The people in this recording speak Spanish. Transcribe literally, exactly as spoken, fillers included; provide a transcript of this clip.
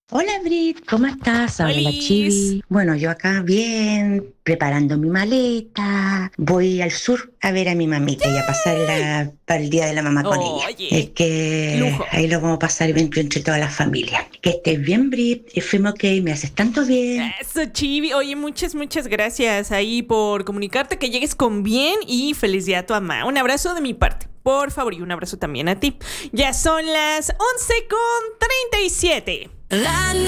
Hola Brit, ¿cómo estás? Habla la Olis. Chivi. Bueno, yo acá bien, preparando mi maleta. Voy al sur a ver a mi mamita y a pasarla para el Día de la Mamá con ella. Es Oye, que lujo. ahí lo vamos a pasar entre, entre toda la familia. Que estés bien, Brit. Y fuimos ok, me haces tanto bien. Eso, Chivi. Oye, muchas, muchas gracias ahí por comunicarte, que llegues con bien y feliz día a tu mamá. Un abrazo de mi parte, por favor, y un abrazo también a ti. Ya son las once con treinta y siete.